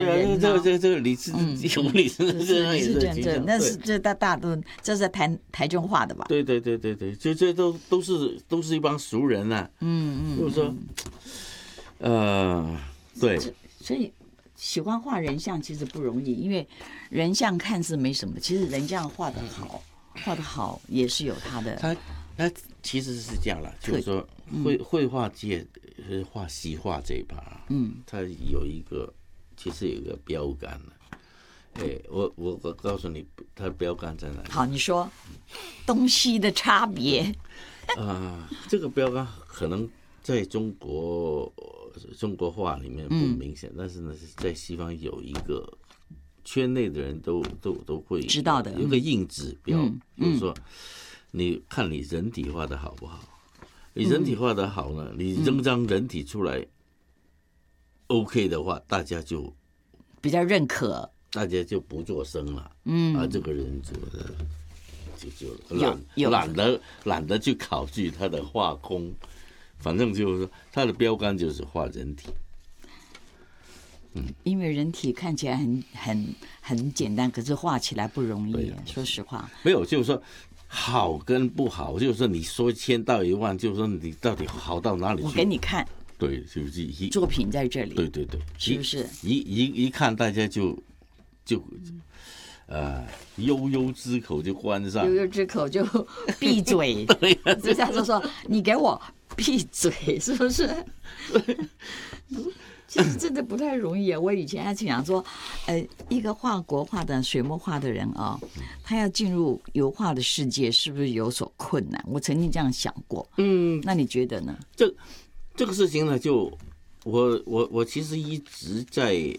对啊，这个李志有李志李志正， 这那是这大都这是台中话的吧？ 对，就这都是一帮熟人呐。就是说，对， 所以喜欢画人像其实不容易，因为人像看似没什么，其实人这样画得好也是有他的。 他其实是这样了，就是说绘画界画西画这一趴，他其实有一个标杆了。我告诉你，它的标杆在哪里？ 好，你说东西的差别。 这个标杆可能在中国画里面不明显，但是呢，在西方有一个圈内的人都会知道的， 有个硬指标，就是说，你看你人体画的好不好？你人体画的好呢，你扔张人体出来，OK 的话，大家就比较认可， 大家就不作声了。这个人就懒得去考据他的画工，反正就是说他的标杆就是画人体。 因为人体看起来很简单，可是画起来不容易。说实话， 没有，就是说好跟不好，就是说你说1000到1万，就是说你到底好到哪里去？ 我给你看， 对，是不是？ 作品在这里， 对， 是不是？ 一看大家就悠悠之口就关上， 悠悠之口就闭嘴。 对呀， 这下就说你给我闭嘴，是不是？其实真的不太容易啊！我以前还想说，一个画国画的水墨画的人啊，他要进入油画的世界，是不是有所困难？我曾经这样想过。那你觉得呢？ 这个事情呢，就我其实一直在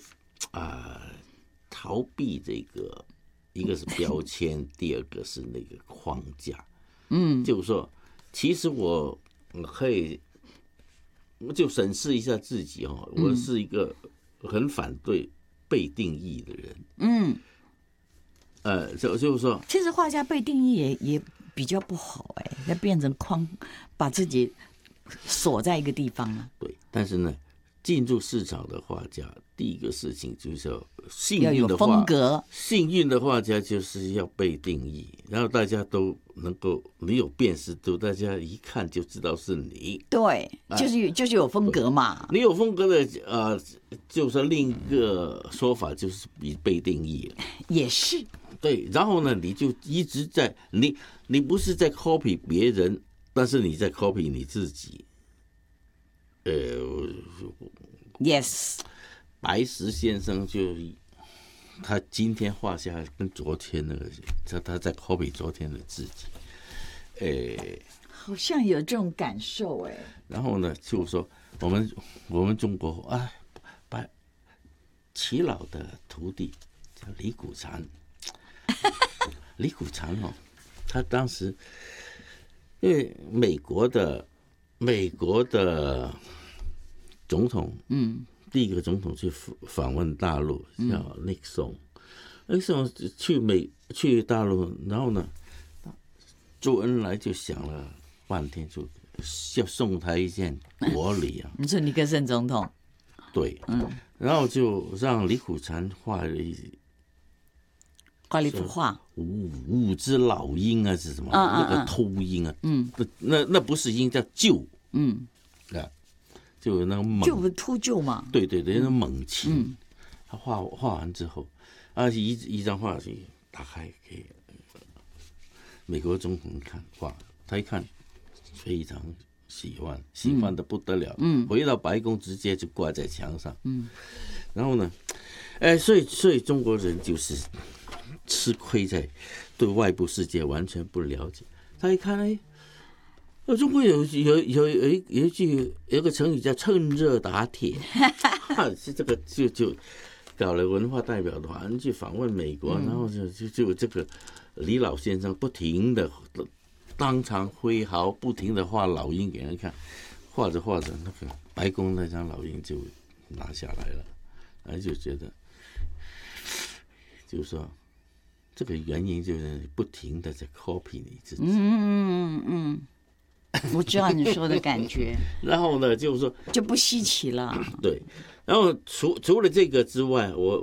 逃避这个，一个是标签，第二个是那个框架。就是说，其实我可以。就审视一下自己我是一个很反对被定义的人。就是说， 其实画家被定义也比较不好要变成框，把自己锁在一个地方了。 对，但是呢，进入市场的画家，第一个事情就是要要有风格。 幸运的画家就是要被定义，然后大家都能够，你有辨识度，大家一看就知道是你。 对，就是有风格嘛。 你有风格的就是另一个说法就是被定义了。 也是。 对，然后呢，你就一直在你不是在 copy 别人，但是你在 copy 你自己。 Yes。 白石先生他今天画下跟昨天那个，他在 copy 昨天的自己。 好像有这种感受然后呢，就是说我们中国齐老的徒弟叫李谷禅。李谷禅他当时因为美国的总统，第一个总统去访问大陆叫尼克松，去大陆，然后呢，周恩来就想了半天，就要送他一件国礼你说尼克森总统？ 对，然后就让李苦禅画了一幅画， 五只老鹰啊，是什么？那个秃鹰啊，那不是鹰，叫鹫，就有那个猛， 就秃鹫嘛。 对，那猛禽。他画完之后，一张画去打开给美国总统看，哇，他一看非常喜欢的不得了。回到白宫直接就挂在墙上。然后呢，所以中国人就是吃亏在对外部世界完全不了解。他一看，中国有个成语叫趁热打铁。这个就搞了文化代表团去访问美国，然后就这个李老先生不停的当场挥毫，不停的画老鹰给人看，画着画着，那个白宫那张老鹰就拿下来了，然后就觉得，就是说，这个原因就是不停的在 copy 你自己。 我知道你说的感觉。 然后呢，就是说就不稀奇了。 对，然后除了这个之外，